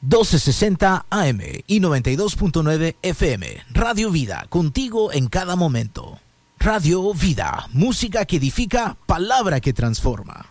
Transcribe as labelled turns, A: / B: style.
A: 1260 AM y 92.9 FM. Radio Vida, contigo en cada momento. Radio Vida, música que edifica, palabra que transforma.